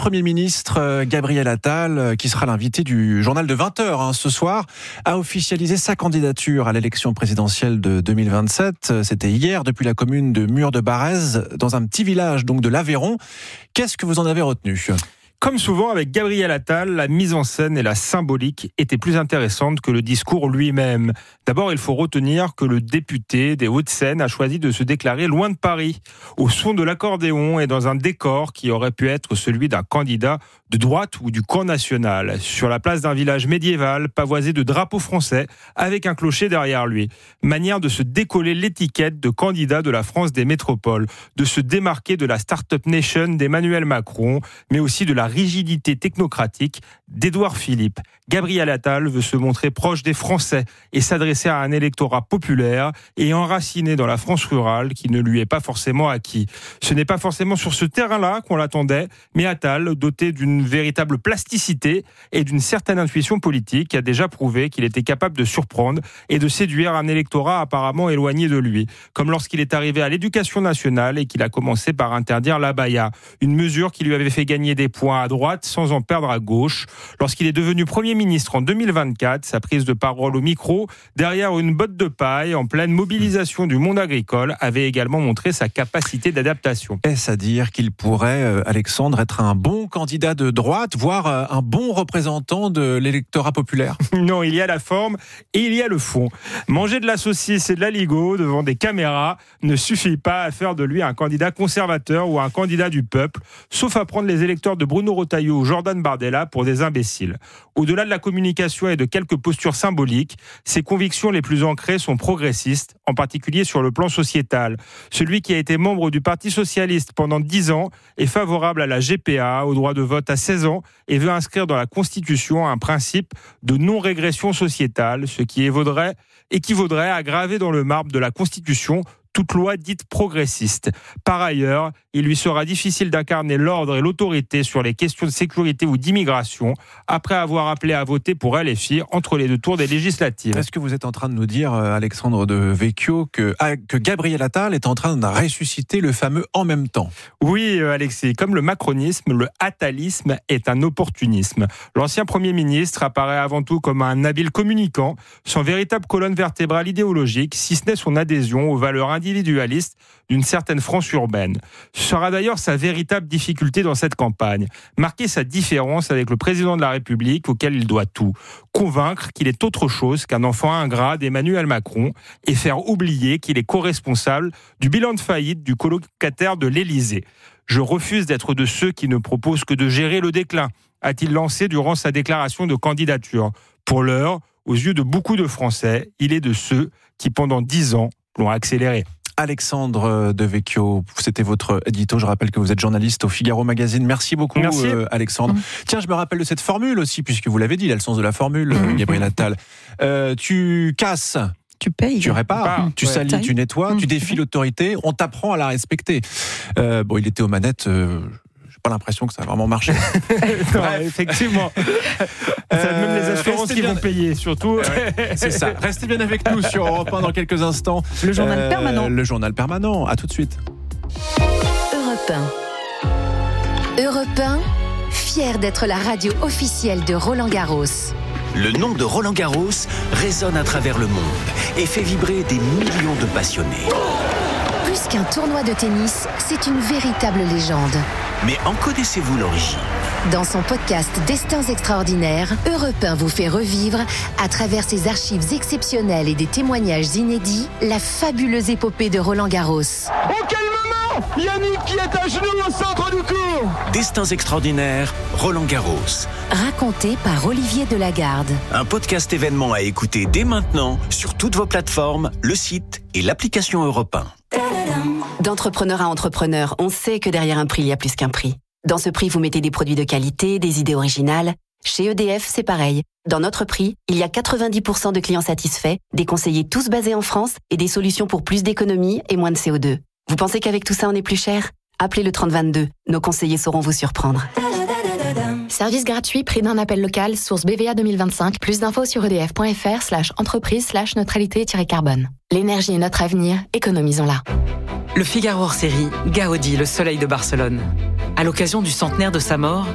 Premier ministre Gabriel Attal, qui sera l'invité du journal de 20h ce soir, a officialisé sa candidature à l'élection présidentielle de 2027. C'était hier, depuis la commune de Mur-de-Barèze, dans un petit village donc de l'Aveyron. Qu'est-ce que vous en avez retenu ? Comme souvent avec Gabriel Attal, la mise en scène et la symbolique étaient plus intéressantes que le discours lui-même. D'abord, il faut retenir que le député des Hauts-de-Seine a choisi de se déclarer loin de Paris, au son de l'accordéon et dans un décor qui aurait pu être celui d'un candidat de droite ou du camp national, sur la place d'un village médiéval pavoisé de drapeaux français avec un clocher derrière lui. Manière de se décoller l'étiquette de candidat de la France des métropoles, de se démarquer de la Start-up Nation d'Emmanuel Macron, mais aussi de la rigidité technocratique d'Édouard Philippe. Gabriel Attal veut se montrer proche des Français et s'adresser à un électorat populaire et enraciné dans la France rurale qui ne lui est pas forcément acquis. Ce n'est pas forcément sur ce terrain-là qu'on l'attendait, mais Attal, doté d'une véritable plasticité et d'une certaine intuition politique, a déjà prouvé qu'il était capable de surprendre et de séduire un électorat apparemment éloigné de lui. Comme lorsqu'il est arrivé à l'Éducation nationale et qu'il a commencé par interdire l'abaya, une mesure qui lui avait fait gagner des points à droite sans en perdre à gauche. Lorsqu'il est devenu Premier ministre en 2024, sa prise de parole au micro, derrière une botte de paille, en pleine mobilisation du monde agricole, avait également montré sa capacité d'adaptation. Est-ce à dire qu'il pourrait, Alexandre, être un bon candidat de droite, voire un bon représentant de l'électorat populaire ? Non, il y a la forme et il y a le fond. Manger de la saucisse et de l'aligot devant des caméras ne suffit pas à faire de lui un candidat conservateur ou un candidat du peuple, sauf à prendre les électeurs de Bruno Retailleau ou Jordan Bardella pour des imbéciles. Au-delà de la communication et de quelques postures symboliques, ses convictions les plus ancrées sont progressistes, en particulier sur le plan sociétal. Celui qui a été membre du Parti socialiste pendant 10 ans est favorable à la GPA, au droit de vote à 16 ans, et veut inscrire dans la Constitution un principe de non-régression sociétale, ce qui équivaudrait à graver dans le marbre de la Constitution toute loi dite progressiste. Par ailleurs, il lui sera difficile d'incarner l'ordre et l'autorité sur les questions de sécurité ou d'immigration après avoir appelé à voter pour LFI entre les deux tours des législatives. Est-ce que vous êtes en train de nous dire, Alexandre de Vecchio, que Gabriel Attal est en train de ressusciter le fameux « en même temps » ? Oui, Alexis, comme le macronisme, le attalisme est un opportunisme. L'ancien Premier ministre apparaît avant tout comme un habile communicant, sans véritable colonne vertébrale idéologique, si ce n'est son adhésion aux valeurs individualiste d'une certaine France urbaine. Ce sera d'ailleurs sa véritable difficulté dans cette campagne, marquer sa différence avec le président de la République auquel il doit tout, convaincre qu'il est autre chose qu'un enfant ingrat d'Emmanuel Macron et faire oublier qu'il est co-responsable du bilan de faillite du colocataire de l'Élysée. Je refuse d'être de ceux qui ne proposent que de gérer le déclin, a-t-il lancé durant sa déclaration de candidature. Pour l'heure, aux yeux de beaucoup de Français, il est de ceux qui pendant 10 ans l'ont accéléré. Alexandre de Vecchio, c'était votre édito. Je rappelle que vous êtes journaliste au Figaro Magazine. Merci beaucoup, Alexandre. Tiens, je me rappelle de cette formule aussi, puisque vous l'avez dit, il a le sens de la formule, Gabriel Attal. Tu casses, tu payes, tu répares, tu salis, tu nettoies, tu défies l'autorité, on t'apprend à la respecter. Il était aux manettes... pas l'impression que ça a vraiment marché. Non, effectivement. C'est même les assurances qui vont payer, surtout. C'est ça. Restez bien avec nous sur Europe 1 dans quelques instants. Le journal permanent. Le journal permanent. À tout de suite. Europe 1. Europe 1, fier d'être la radio officielle de Roland Garros. Le nom de Roland Garros résonne à travers le monde et fait vibrer des millions de passionnés. Plus qu'un tournoi de tennis, c'est une véritable légende. Mais en connaissez-vous l'origine ? Dans son podcast Destins extraordinaires, Europe 1 vous fait revivre, à travers ses archives exceptionnelles et des témoignages inédits, la fabuleuse épopée de Roland Garros. Oh, quel moment ! Yannick qui est à genoux au centre du court. Destins extraordinaires, Roland Garros. Raconté par Olivier Delagarde. Un podcast événement à écouter dès maintenant sur toutes vos plateformes, le site et l'application Europe 1. D'entrepreneur à entrepreneur, on sait que derrière un prix, il y a plus qu'un prix. Dans ce prix, vous mettez des produits de qualité, des idées originales. Chez EDF, c'est pareil. Dans notre prix, il y a 90% de clients satisfaits, des conseillers tous basés en France et des solutions pour plus d'économies et moins de CO2. Vous pensez qu'avec tout ça, on est plus cher ? Appelez le 3022. Nos conseillers sauront vous surprendre. Service gratuit, prix d'un appel local, source BVA 2025. Plus d'infos sur edf.fr/entreprise/neutralité-carbone. L'énergie est notre avenir, économisons-la. Le Figaro hors série, Gaudi, le soleil de Barcelone. À l'occasion du centenaire de sa mort,